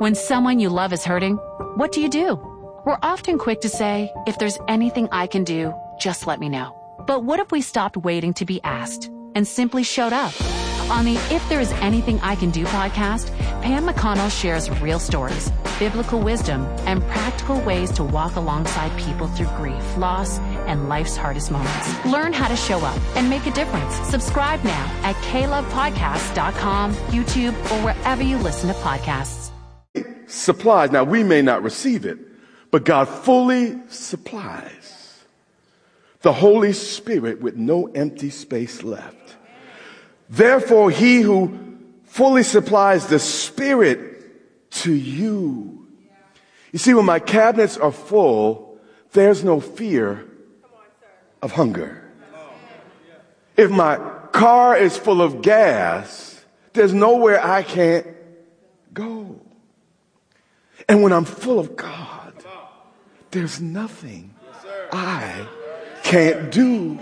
When someone you love is hurting, what do? We're often quick to say, if there's anything I can do, just let me know. But what if we stopped waiting to be asked and simply showed up? On the If There Is Anything I Can Do podcast, Pam McConnell shares real stories, biblical wisdom, and practical ways to walk alongside people through grief, loss, and life's hardest moments. Learn how to show up and make a difference. Subscribe now at KLovePodcasts.com, YouTube, or wherever you listen to podcasts. Supplies. Now, we may not receive it, but God fully supplies the Holy Spirit with no empty space left. Therefore, he who fully supplies the Spirit to you. You see, when my cabinets are full, there's no fear of hunger. If my car is full of gas, there's nowhere I can't go. And when I'm full of God, there's nothing I can't do.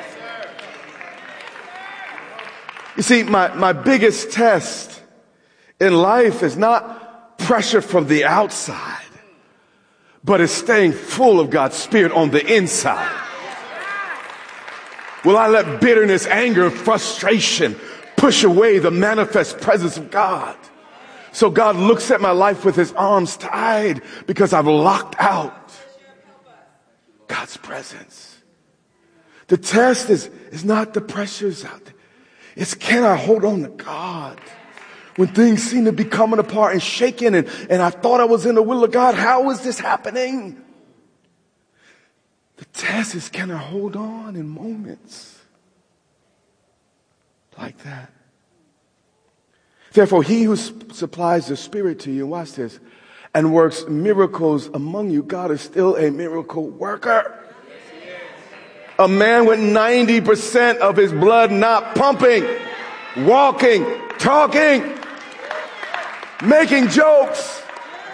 You see, my biggest test in life is not pressure from the outside, but it's staying full of God's Spirit on the inside. Will I let bitterness, anger, frustration push away the manifest presence of God? So God looks at my life with his arms tied because I've locked out God's presence. The test is not the pressures out there. It's, can I hold on to God when things seem to be coming apart and shaking and I thought I was in the will of God? How is this happening? The test is, can I hold on in moments like that? Therefore, he who supplies the Spirit to you, watch this, and works miracles among you, God is still a miracle worker. A man with 90% of his blood not pumping, walking, talking, making jokes,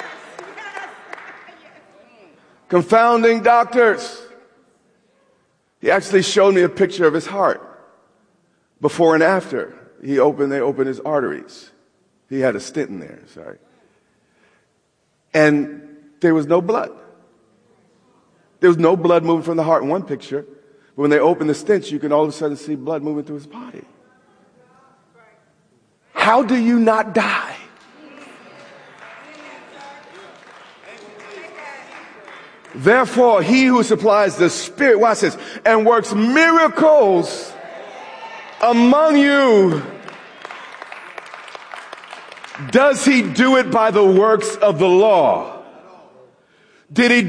confounding doctors. He actually showed me a picture of his heart before and after. They opened his arteries. He had a stent in there, And there was no blood. There was no blood moving from the heart in one picture. But when they opened the stent, you can all of a sudden see blood moving through his body. How do you not die? Therefore, he who supplies the Spirit, watch this, and works miracles among you, does he do it by the works of the law? Did he